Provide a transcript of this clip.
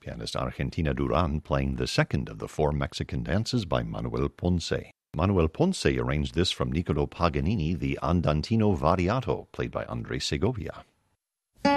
Pianist Argentina Duran playing the second of the four Mexican dances by Manuel Ponce. Manuel Ponce arranged this from Niccolò Paganini, the Andantino Variato, played by André Segovia.